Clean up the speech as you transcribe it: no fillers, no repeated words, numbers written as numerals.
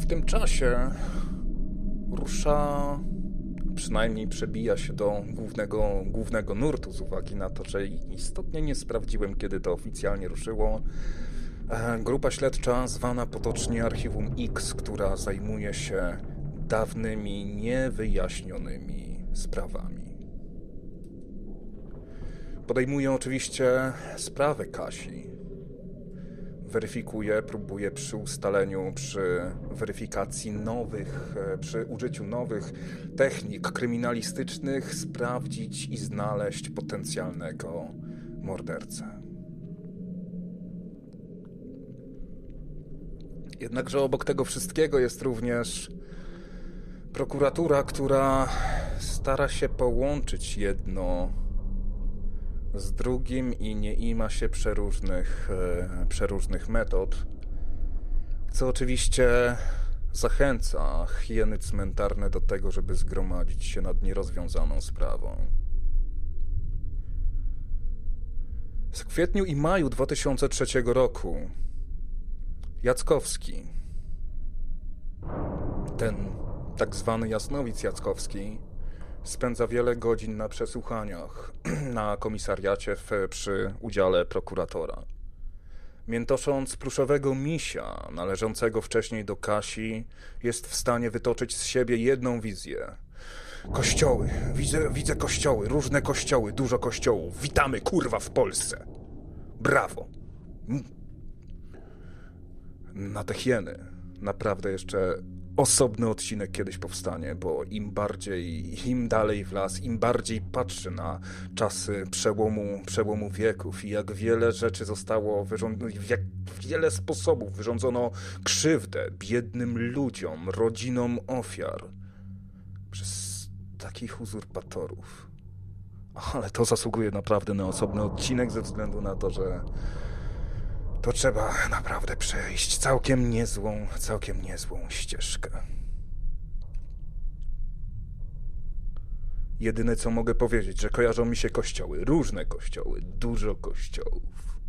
W tym czasie rusza, przynajmniej przebija się do głównego nurtu, z uwagi na to, że istotnie nie sprawdziłem, kiedy to oficjalnie ruszyło. Grupa śledcza zwana potocznie Archiwum X, która zajmuje się dawnymi, niewyjaśnionymi sprawami. Podejmuje oczywiście sprawę Kasi. Weryfikuje, próbuje przy ustaleniu, przy weryfikacji przy użyciu nowych technik kryminalistycznych sprawdzić i znaleźć potencjalnego mordercę. Jednakże obok tego wszystkiego jest również prokuratura, która stara się połączyć jedno z drugim i nie ima się przeróżnych metod, co oczywiście zachęca hieny cmentarne do tego, żeby zgromadzić się nad nierozwiązaną sprawą. W kwietniu i maju 2003 roku Jackowski, ten tak zwany jasnowic Jackowski, spędza wiele godzin na przesłuchaniach na komisariacie przy udziale prokuratora. Miętosząc pluszowego misia należącego wcześniej do Kasi, jest w stanie wytoczyć z siebie jedną wizję. Kościoły, widzę kościoły, różne kościoły, dużo kościołów. Witamy, kurwa, w Polsce. Brawo. Na te hieny naprawdę jeszcze osobny odcinek kiedyś powstanie, bo im dalej w las, im bardziej patrzy na czasy przełomu wieków i jak wiele rzeczy zostało w jak wiele sposobów wyrządzono krzywdę biednym ludziom, rodzinom ofiar przez takich uzurpatorów. Ale to zasługuje naprawdę na osobny odcinek ze względu na to, że to trzeba naprawdę przejść całkiem niezłą ścieżkę. Jedyne co mogę powiedzieć, że kojarzą mi się kościoły, różne kościoły, dużo kościołów.